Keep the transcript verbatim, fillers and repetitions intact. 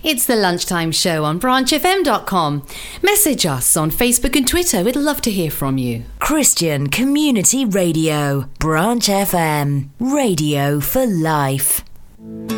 It's the Lunchtime Show on branch f m dot com. Message us on Facebook and Twitter. We'd love to hear from you. Christian Community Radio. Branch F M. Radio for life.